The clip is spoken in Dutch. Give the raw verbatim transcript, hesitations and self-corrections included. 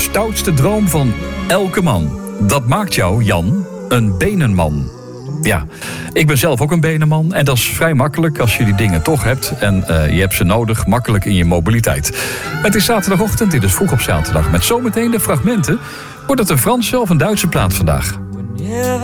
stoutste droom van elke man. Dat maakt jou, Jan, een benenman. Ja, ik ben zelf ook een benenman. En dat is vrij makkelijk als je die dingen toch hebt. En uh, je hebt ze nodig, makkelijk in je mobiliteit. Het is zaterdagochtend, dit is Vroeg op Zaterdag. Met zometeen de fragmenten. Wordt het een Franse of een Duitse plaat vandaag?